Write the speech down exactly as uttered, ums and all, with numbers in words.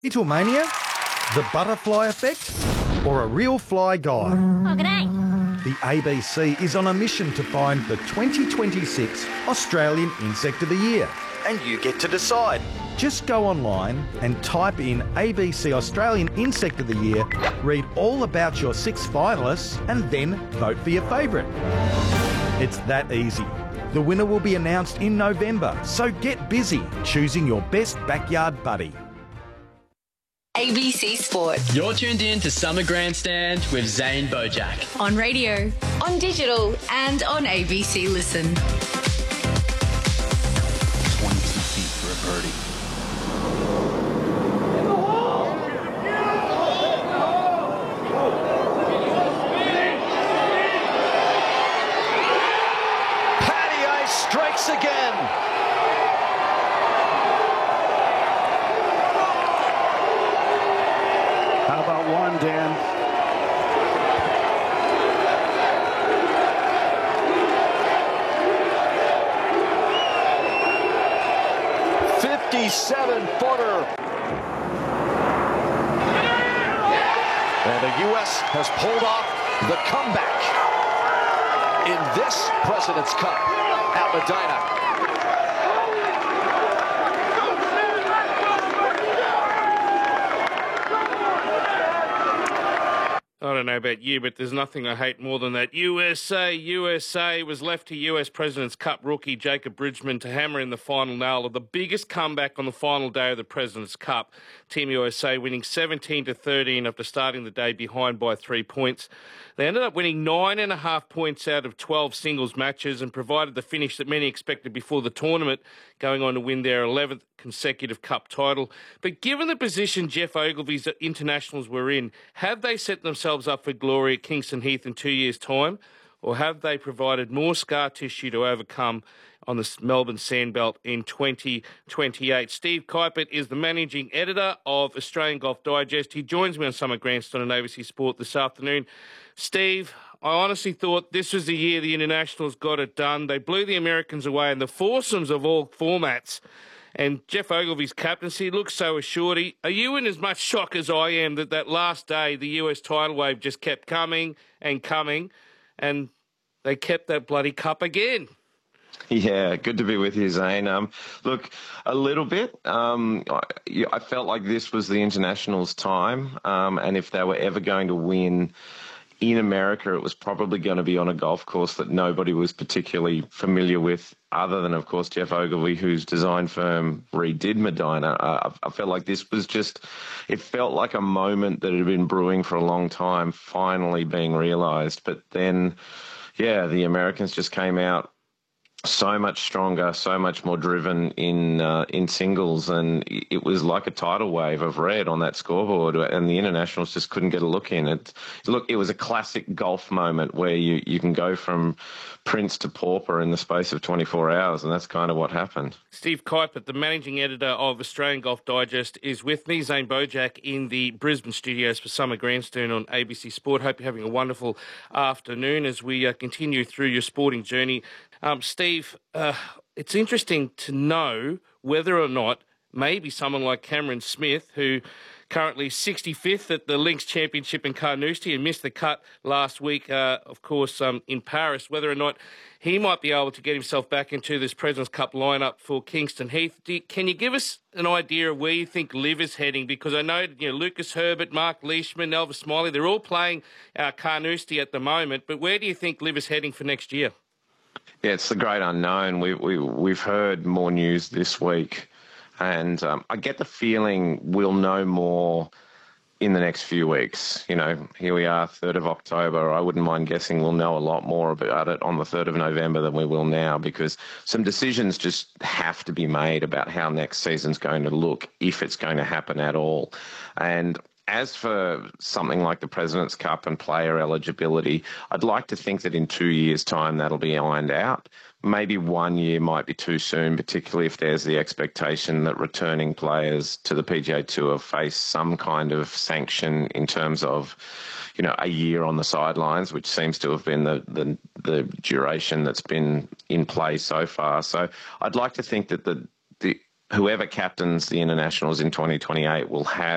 Beatlemania? The butterfly effect? Or a real fly guy? Oh, g'day. The A B C is on a mission to find the twenty twenty-six Australian Insect of the Year. And you get to decide. Just go online and type in A B C Australian Insect of the Year, read all about your six finalists, and then vote for your favourite. It's that easy. The winner will be announced in November, so get busy choosing your best backyard buddy. A B C Sport. You're tuned in to Summer Grandstand with Zane Bojack. On radio, on digital, and on A B C Listen. twenty feet for a birdie. Patty Ice strikes again. How about one, Dan? fifty-seven footer. And the U S has pulled off the comeback in this President's Cup at Medina. I don't know about you, but there's nothing I hate more than that. U S A, U S A was left to U S President's Cup rookie Jacob Bridgman to hammer in the final nail of the biggest comeback on the final day of the President's Cup. Team U S A winning seventeen to thirteen after starting the day behind by three points. They ended up winning nine and a half points out of twelve singles matches and provided the finish that many expected before the tournament, going on to win their eleventh consecutive Cup title. But given the position Geoff Ogilvy's internationals were in, have they set themselves up for glory at Kingston Heath in two years' time, or have they provided more scar tissue to overcome on the Melbourne Sandbelt in twenty twenty-eight? Steve Kuipert is the managing editor of Australian Golf Digest. He joins me on Summer Grandstand on A B C Sport this afternoon. Steve, I honestly thought this was the year the internationals got it done. They blew the Americans away in the foursomes of all formats. And Geoff Ogilvy's captaincy looks so assured. Are you in as much shock as I am that that last day the U S tidal wave just kept coming and coming, and they kept that bloody cup again? Yeah, good to be with you, Zane. Um, look, a little bit. Um, I, I felt like this was the internationals' time, um, and if they were ever going to win in America, it was probably going to be on a golf course that nobody was particularly familiar with, other than, of course, Geoff Ogilvy, whose design firm redid Medina. Uh, I, I felt like this was just, it felt like a moment that had been brewing for a long time, finally being realised. But then, yeah, the Americans just came out so much stronger, so much more driven in uh, in singles, and it was like a tidal wave of red on that scoreboard, and the internationals just couldn't get a look in. It, look, it was a classic golf moment where you, you can go from prince to pauper in the space of twenty-four hours, and that's kind of what happened. Steve Kuipert, the managing editor of Australian Golf Digest, is with me. Zane Bojack in the Brisbane studios for Summer Grandstand on A B C Sport. Hope you're having a wonderful afternoon as we uh, continue through your sporting journey. Um, Steve, uh, it's interesting to know whether or not maybe someone like Cameron Smith, who currently sixty-fifth at the Links Championship in Carnoustie and missed the cut last week, uh, of course, um, in Paris, whether or not he might be able to get himself back into this President's Cup lineup for Kingston Heath. Do you, can you give us an idea of where you think Liv is heading? Because I know, you know, Lucas Herbert, Mark Leishman, Elvis Smiley, they're all playing uh, Carnoustie at the moment, but where do you think Liv is heading for next year? Yeah, it's the great unknown. We, we, we've heard more news this week, and um, I get the feeling we'll know more in the next few weeks. You know, here we are, third of October. I wouldn't mind guessing we'll know a lot more about it on the third of November than we will now, because some decisions just have to be made about how next season's going to look, if it's going to happen at all. And as for something like the President's Cup and player eligibility, I'd like to think that in two years' time that'll be ironed out. Maybe one year might be too soon, particularly if there's the expectation that returning players to the P G A Tour face some kind of sanction in terms of, you know, a year on the sidelines, which seems to have been the, the, the duration that's been in play so far. So I'd like to think that the, the whoever captains the internationals in twenty twenty-eight will have